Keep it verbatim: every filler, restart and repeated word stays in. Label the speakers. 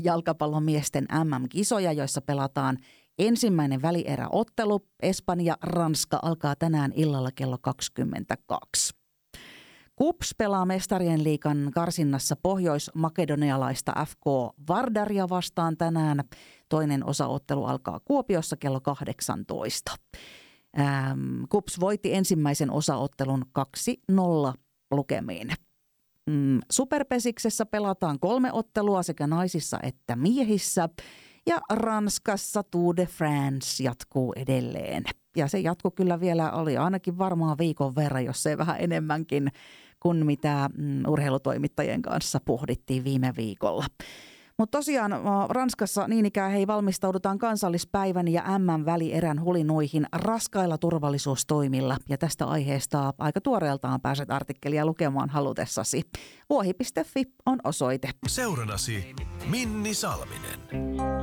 Speaker 1: jalkapallomiesten M M-kisoja, joissa pelataan ensimmäinen välieräottelu. Espanja-Ranska alkaa tänään illalla kello kaksikymmentäkaksi. KuPS pelaa Mestarien liigan karsinnassa pohjois-makedonialaista F K Vardaria vastaan tänään. Toinen osaottelu alkaa Kuopiossa kello kahdeksantoista. Ähm, KuPS voitti ensimmäisen osaottelun kaksi nolla lukemiin. Mm, Superpesiksessä pelataan kolme ottelua sekä naisissa että miehissä. Ja Ranskassa Tour de France jatkuu edelleen. Ja se jatku kyllä vielä oli ainakin varmaan viikon verran, jos ei vähän enemmänkin kuin mitä mm, urheilutoimittajien kanssa pohdittiin viime viikolla. Mutta tosiaan Ranskassa niin ikään hei valmistaudutaan kansallispäivän ja M M-välierän hulinoihin raskailla turvallisuustoimilla. Ja tästä aiheesta aika tuoreeltaan pääset artikkelia lukemaan halutessasi. Vuohi piste fi on osoite.
Speaker 2: Seurannasi Minni Salminen.